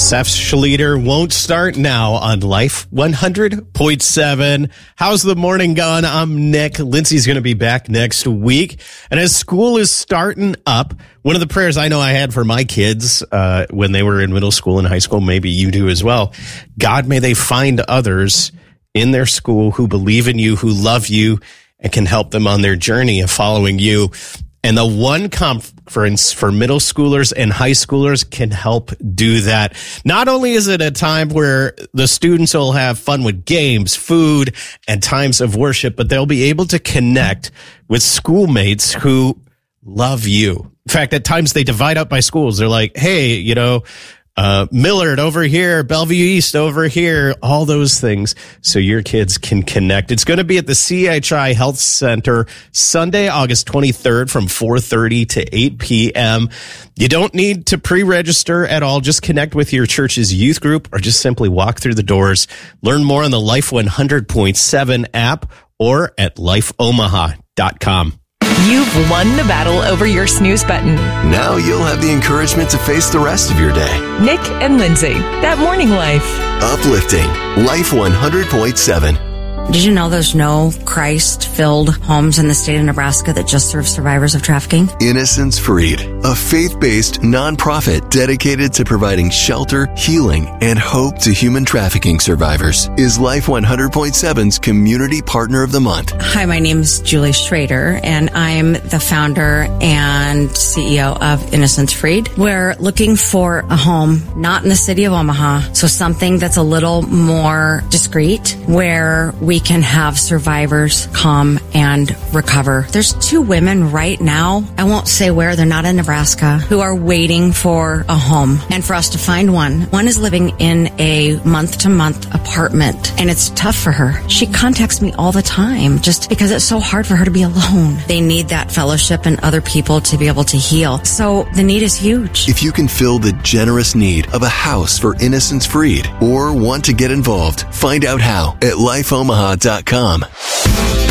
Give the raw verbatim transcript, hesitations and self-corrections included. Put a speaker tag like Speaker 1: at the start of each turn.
Speaker 1: Seth Schleter won't start now on Life one hundred point seven. How's the morning going? I'm Nick. Lindsay's going to be back next week. And as school is starting up, one of the prayers I know I had for my kids uh, when they were in middle school and high school, maybe you do as well, God, may they find others in their school who believe in you, who love you, and can help them on their journey of following you. And the One Conference for middle schoolers and high schoolers can help do that. Not only is it a time where the students will have fun with games, food, and times of worship, but they'll be able to connect with schoolmates who love you. In fact, at times they divide up by schools. They're like, hey, you know, Uh, Millard over here, Bellevue East over here, all those things so your kids can connect. It's going to be at the C H I Health Center Sunday, August twenty-third from four thirty to eight p.m. You don't need to pre-register at all. Just connect with your church's youth group or just simply walk through the doors. Learn more on the Life one hundred point seven app or at life omaha dot com.
Speaker 2: You've won the battle over your snooze button.
Speaker 3: Now you'll have the encouragement to face the rest of your day.
Speaker 2: Nick and Lindsay, that morning life.
Speaker 3: Uplifting Life one hundred point seven.
Speaker 4: Did you know there's no Christ-filled homes in the state of Nebraska that just serve survivors of trafficking?
Speaker 3: Innocence Freed, a faith-based nonprofit dedicated to providing shelter, healing, and hope to human trafficking survivors, is Life one hundred point seven's Community Partner of the Month.
Speaker 4: Hi, my name is Julie Schrader, and I'm the founder and C E O of Innocence Freed. We're looking for a home, not in the city of Omaha, so something that's a little more discreet, where we can have survivors come and recover. There's two women right now, I won't say where, they're not in Nebraska, who are waiting for a home and for us to find one. One is living in a month-to-month apartment, and it's tough for her. She contacts me all the time just because it's so hard for her to be alone. They need that fellowship and other people to be able to heal. So the need is huge.
Speaker 3: If you can fill the generous need of a house for Innocence Freed or want to get involved, find out how at life omaha dot com.